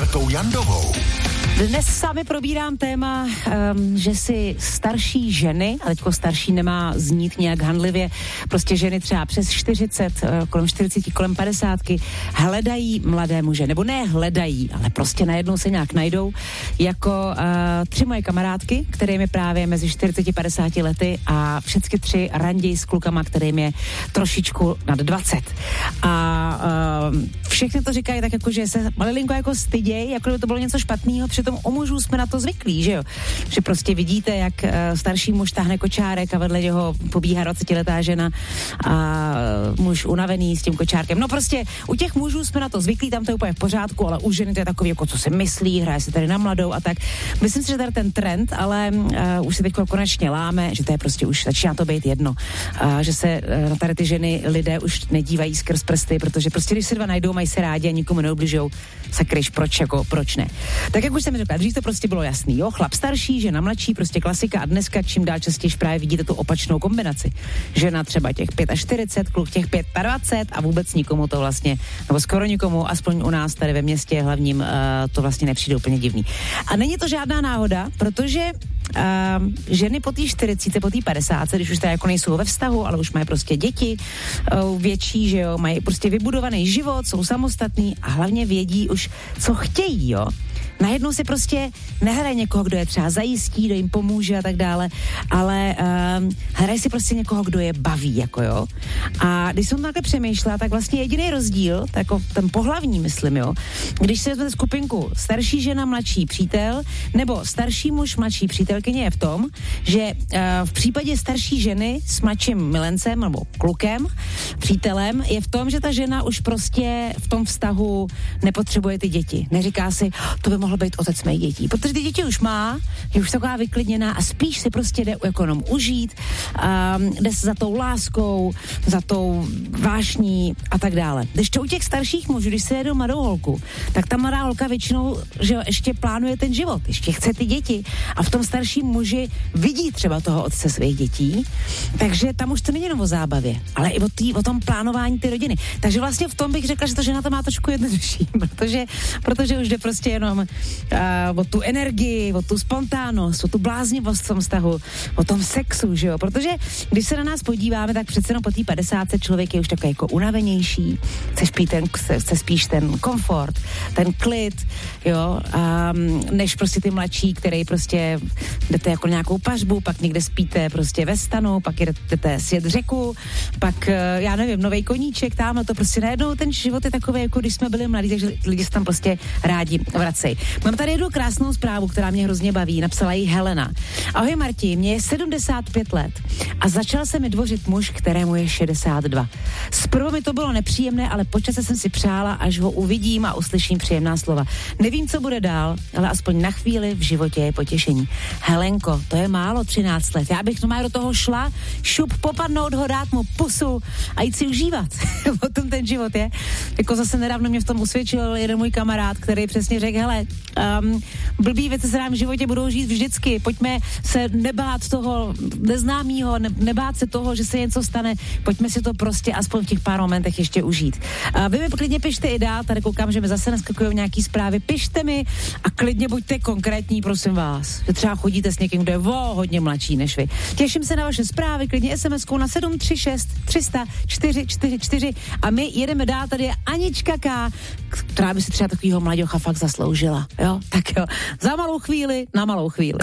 Martou Jandovou. Dnes sami probírám téma, že si starší ženy, a teďko starší nemá znít nějak hanlivě, prostě ženy třeba přes 40, kolem 40, kolem 50, hledají mladé muže, nebo ne hledají, ale prostě najednou se nějak najdou, jako 3 moje kamarádky, kterým je právě mezi 40 a 50 lety a všechny 3 randějí s klukama, kterým je trošičku nad 20. A všechny to říkají tak, jako, že se malinko jako stydějí, jako by to bylo něco špatného, přitom u mužů jsme na to zvyklí, že jo? Že prostě vidíte, jak starší muž táhne kočárek a vedle něho pobíhá 20letá žena a muž unavený s tím kočárkem. No prostě u těch mužů jsme na to zvyklí, tam to je úplně v pořádku, ale u ženy to je takový, jako co si myslí, hraje se tady na mladou a tak. Myslím si, že tady ten trend, ale už se teď konečně láme, že to je prostě už začíná to být jedno. Že se na tady ty ženy lidé už nedívají skrz prsty, protože prostě když se dva najdou, mají se rádi a nikomu neubližujou, sakryš, proč ne. Tak jak už jsem řekla, dřív to prostě bylo jasný, jo, chlap starší, žena mladší, prostě klasika a dneska čím dál častěji právě vidíte tu opačnou kombinaci. Žena třeba těch 45, kluk těch 25 a vůbec nikomu to vlastně, nebo skoro nikomu, aspoň u nás tady ve městě hlavním, to vlastně nepřijde úplně divný. A není to žádná náhoda, protože ženy po té 40, po té 50, když už tady jako nejsou ve vztahu, ale už mají prostě děti větší, že jo, mají prostě vybudovaný život, jsou samostatní a hlavně vědí už, co chtějí, jo. Najednou si prostě nehrají někoho, kdo je třeba zajistí, kdo jim pomůže a tak dále, ale hrají si prostě někoho, kdo je baví, jako jo. A když jsem takhle přemýšlela, tak vlastně jediný rozdíl, tak jako ten pohlavní, myslím, jo, když si vezmete skupinku starší žena, mladší přítel, nebo starší muž, mladší přítelkyně je v tom, že v případě starší ženy s mladším milencem nebo klukem, přítelem, je v tom, že ta žena už prostě v tom vztahu nepotřebuje ty děti. Neříká si, to by mohl být otec mých dětí, protože ty děti už má, je už taková vyklidněná a spíš si prostě jde ekonom užít, jde se za tou láskou, za tou vášní a tak dále. Když to u těch starších mužů, když se jedou mladou holku, tak ta mladá holka většinou, že jo, ještě plánuje ten život, ještě chce ty děti a v tom starším muži vidí třeba toho otce svých dětí, takže tam už to není jenom o zábavě, ale i o tom plánování ty rodiny. Takže vlastně v tom bych řekla, že ta žena to má trošku jednodušší, protože už jde prostě jenom o tu energii, o tu spontánnost, o tu bláznivost v tom vztahu, o tom sexu, že jo, protože když se na nás podíváme, tak přece jenom po té 50 člověk je už takový jako unavenější, chce spíš ten komfort, ten klid, jo, než prostě ty mladší, který prostě jdete jako nějakou pařbu, pak někde spíte prostě ve stanu, pak jdete sjet řeku, pak, já nevím, novej koníček, tam to prostě najednou ten život je takový, jako když jsme byli mladí, takže lidi se tam prostě rádi vracejí. Mám tady jednu krásnou zprávu, která mě hrozně baví, napsala jí Helena. Ahoj Marti, mě je 75 let a začal se mi dvořit muž, kterému je 62. Zprvu mi to bylo nepříjemné, ale po čase jsem si přála, až ho uvidím a uslyším příjemná slova. Nevím, co bude dál, ale aspoň na chvíli v životě je potěšení. Helenko, to je málo 13 let. Já bych do toho šla, šup popadnout ho, dát mu pusu a jít si užívat. Potom ten život je. Jako zase nedávno mě v tom usvědčil jeden můj kamarád, který přesně řekl, hele, blbý věci se nám v životě budou žít vždycky, pojďme se nebát toho neznámého, nebát se toho, že se něco stane, pojďme si to prostě aspoň v těch pár momentech ještě užít. Vy mi klidně pište i dál, tady koukám, že mi zase naskakují nějaký zprávy, pište mi a klidně buďte konkrétní, prosím vás, že třeba chodíte s někým, kdo je hodně mladší než vy. Těším se na vaše zprávy, klidně SMS-kou na 736 300 444 a my jedeme dál, tady je Anička K, která by si třeba takovýho mladěcha fakt zasloužila, jo? Tak jo, za malou chvíli, na malou chvíli.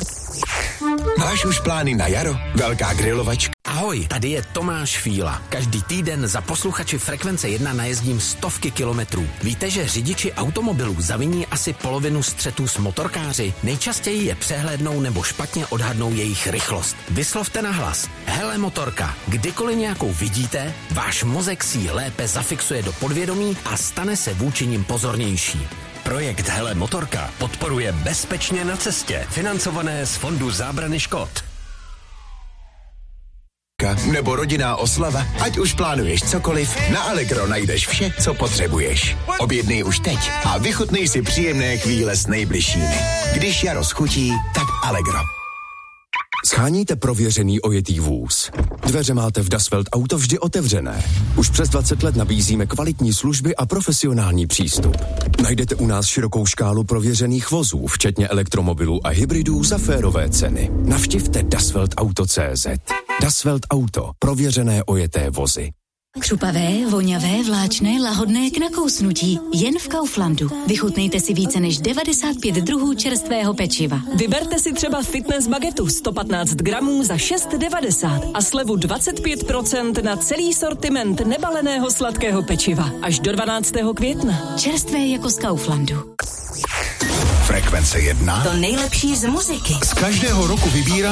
Máš už plány na jaro? Velká grilovačka. Ahoj, tady je Tomáš Fíla. Každý týden za posluchači Frekvence 1 najezdím stovky kilometrů. Víte, že řidiči automobilů zaviní asi polovinu střetů s motorkáři? Nejčastěji je přehlédnou nebo špatně odhadnou jejich rychlost. Vyslovte nahlas. Hele motorka, kdykoliv nějakou vidíte, váš mozek si ji lépe zafixuje do podvědomí a stane se vůči nim pozornější. Projekt Hele motorka podporuje Bezpečně na cestě, financované z Fondu zábrany škod. Nebo rodinná oslava, ať už plánuješ cokoliv, na Allegro najdeš vše, co potřebuješ. Objednej už teď a vychutnej si příjemné chvíle s nejbližšími. Když jaro schutí, tak Allegro. Sháníte prověřený ojetý vůz. Dveře máte v Das Welt Auto vždy otevřené. Už přes 20 let nabízíme kvalitní služby a profesionální přístup. Najdete u nás širokou škálu prověřených vozů, včetně elektromobilů a hybridů za férové ceny. Navštivte dasweltauto.cz. Das Welt Auto. Prověřené ojeté vozy. Křupavé, voňavé, vláčné, lahodné k nakousnutí. Jen v Kauflandu. Vychutnejte si více než 95 druhů čerstvého pečiva. Vyberte si třeba fitness bagetu 115 gramů za 6,90 a slevu 25% na celý sortiment nebaleného sladkého pečiva. Až do 12. května. Čerstvé jako z Kauflandu. Frekvence 1. To nejlepší z muziky. Z každého roku vybírá